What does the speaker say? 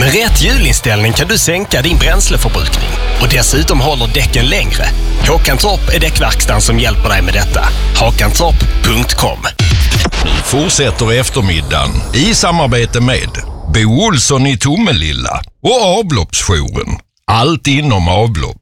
Med rätt hjulinställning kan du sänka din bränsleförbrukning och dessutom håller däcken längre. Håkantorp är däckverkstan som hjälper dig med detta. Håkantorp.com. Nu fortsätter eftermiddagen i samarbete med Bo Olsson i Tomelilla och avloppsjouren. Allt inom avlopp.